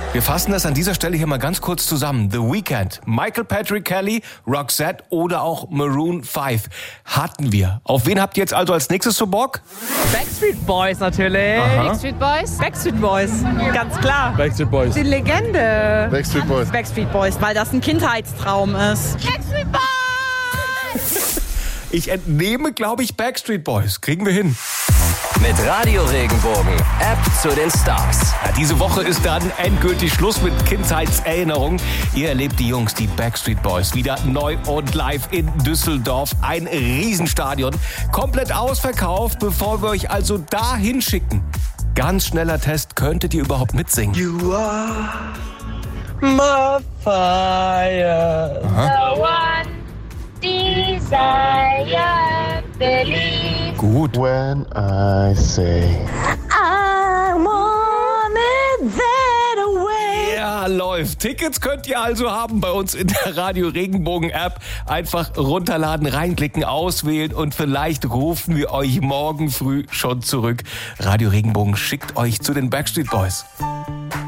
Wir fassen das an dieser Stelle hier mal ganz kurz zusammen. The Weeknd, Michael Patrick Kelly, Roxette oder auch Maroon 5 hatten wir. Auf wen habt ihr jetzt also als nächstes so Bock? Backstreet Boys natürlich. Backstreet Boys? Backstreet Boys, ganz klar. Backstreet Boys. Die Legende. Backstreet Boys. Backstreet Boys, weil das ein Kindheitstraum ist. Backstreet Boys! Ich entnehme, glaube ich, Backstreet Boys. Kriegen wir hin. Mit Radio Regenbogen, App zu den Stars. Ja, diese Woche ist dann endgültig Schluss mit Kindheitserinnerungen. Ihr erlebt die Jungs, die Backstreet Boys, wieder neu und live in Düsseldorf. Ein Riesenstadion, komplett ausverkauft, bevor wir euch also dahin schicken. Ganz schneller Test, könntet ihr überhaupt mitsingen? You are my fire. The one desire, believe. Gut. When I say I want it that way. Ja, läuft. Tickets könnt ihr also haben bei uns in der Radio Regenbogen App. Einfach runterladen, reinklicken, auswählen und vielleicht rufen wir euch morgen früh schon zurück. Radio Regenbogen schickt euch zu den Backstreet Boys.